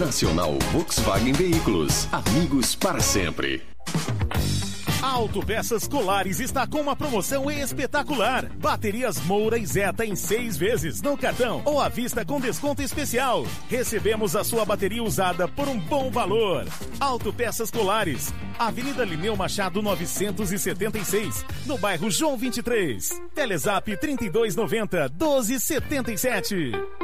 Nacional Volkswagen Veículos. Amigos para sempre. A Autopeças Colares está com uma promoção espetacular. Baterias Moura e Zeta em 6 vezes no cartão ou à vista com desconto especial. Recebemos a sua bateria usada por um bom valor. Autopeças Colares, Avenida Lineu Machado 976, no bairro João 23. Telezap 3290 1277.